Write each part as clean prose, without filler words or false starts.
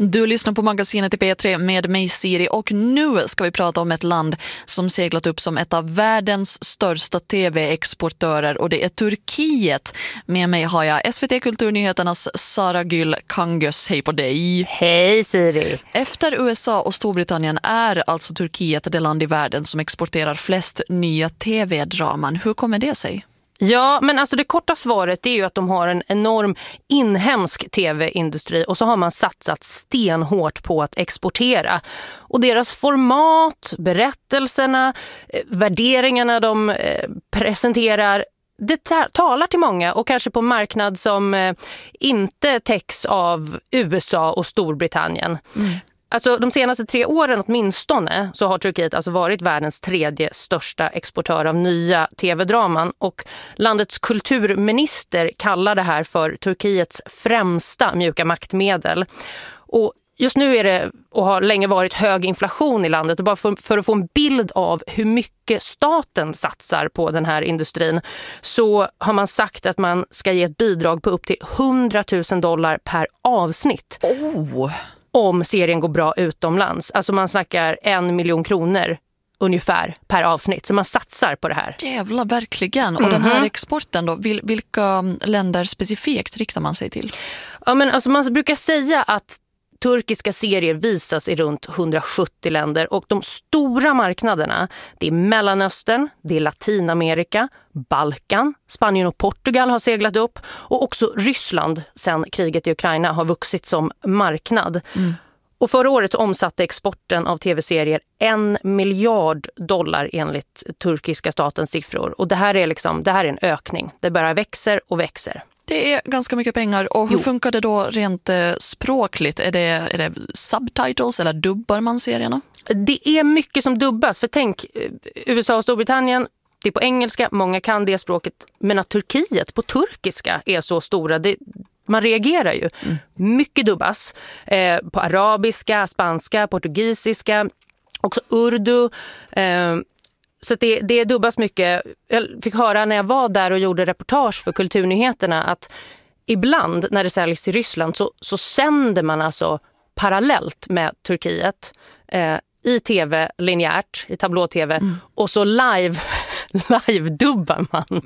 Du lyssnar på magasinet i P3 med mig Siri och nu ska vi prata om ett land som seglat upp som ett av världens största tv-exportörer och det är Turkiet. Med mig har jag SVT Kulturnyheternas Sara Gül Kangös. Hej på dig! Hej Siri! Efter USA och Storbritannien är alltså Turkiet det land i världen som exporterar flest nya tv-draman. Hur kommer det sig? Ja, men alltså det korta svaret är ju att de har en enorm inhemsk tv-industri och så har man satsat stenhårt på att exportera. Och deras format, berättelserna, värderingarna de presenterar, det talar till många och kanske på en marknad som inte täcks av USA och Storbritannien. Alltså de senaste 3 åren åtminstone så har Turkiet alltså varit världens 3:e största exportör av nya tv-draman och landets kulturminister kallar det här för Turkiets främsta mjuka maktmedel. Och just nu är det och har länge varit hög inflation i landet och bara för att få en bild av hur mycket staten satsar på den här industrin så har man sagt att man ska ge ett bidrag på upp till $100,000 per avsnitt. Om serien går bra utomlands. Alltså man snackar 1 miljon kronor ungefär per avsnitt. Så man satsar på det här. Jävla verkligen. Och den här exporten då, vilka länder specifikt riktar man sig till? Ja, men alltså man brukar säga att turkiska serier visas i runt 170 länder och de stora marknaderna, det är Mellanöstern, det är Latinamerika, Balkan, Spanien och Portugal har seglat upp och också Ryssland sedan kriget i Ukraina har vuxit som marknad. Och förra året omsatte exporten av tv-serier $1 miljard enligt turkiska statens siffror. Och det här är en ökning. Det bara växer och växer. Det är ganska mycket pengar. Och hur funkar det då rent språkligt? Är det subtitles eller dubbar man serierna? Det är mycket som dubbas. För tänk, USA och Storbritannien, det är på engelska, många kan det språket. Men att Turkiet på turkiska är så stora, man reagerar ju. Mycket dubbas. På arabiska, spanska, portugisiska, också urdu. Så det dubbas mycket. Jag fick höra när jag var där och gjorde reportage för Kulturnyheterna att ibland när det säljs till Ryssland så sänder man alltså parallellt med Turkiet i tv linjärt, i tablå-tv och så live-dubbar man.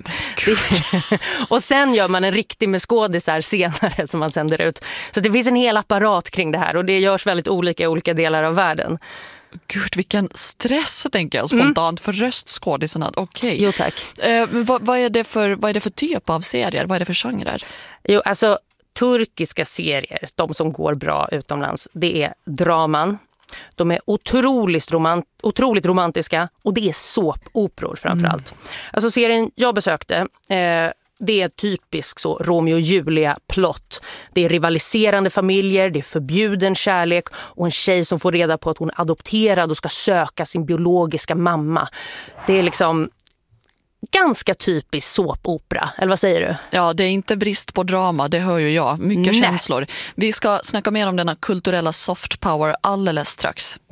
Och sen gör man en riktig med skådisar senare som man sänder ut. Så det finns en hel apparat kring det här och det görs väldigt olika i olika delar av världen. Gud, vilken stress tänker jag spontant för röstskådisarna. Okej. Jo, tack. Vad är det för typ av serier? Vad är det för genrer? Jo, alltså turkiska serier, de som går bra utomlands, det är draman. De är otroligt romantiska och det är såpoperor framförallt. Alltså serien jag besökte, det är typisk så Romeo och Julia-plott. Det är rivaliserande familjer, det är förbjuden kärlek och en tjej som får reda på att hon är adopterad och ska söka sin biologiska mamma. Det är liksom ganska typisk såpopera, eller vad säger du? Ja, det är inte brist på drama, det hör ju jag. Mycket känslor. Vi ska snacka mer om denna kulturella soft power alldeles strax.